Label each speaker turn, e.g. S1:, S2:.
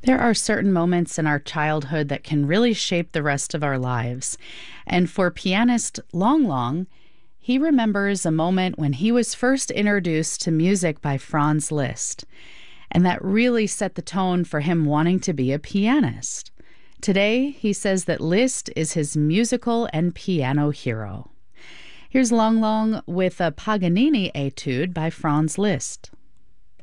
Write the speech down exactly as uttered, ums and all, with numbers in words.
S1: There are certain moments in our childhood that can really shape the rest of our lives. And for pianist Long Long, he remembers a moment when he was first introduced to music by Franz Liszt, and that really set the tone for him wanting to be a pianist. Today, he says that Liszt is his musical and piano hero. Here's Long Long with a Paganini etude by Franz Liszt.